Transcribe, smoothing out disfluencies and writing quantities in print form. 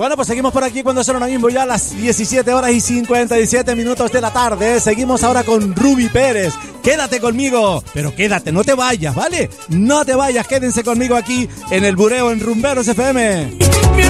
Bueno, pues seguimos por aquí cuando son ahora mismo ya las 17 horas y 57 minutos de la tarde. Seguimos ahora con Ruby Pérez. Quédate conmigo, pero quédate, no te vayas, ¿vale? No te vayas, quédense conmigo aquí en el Bureo en Rumberos FM.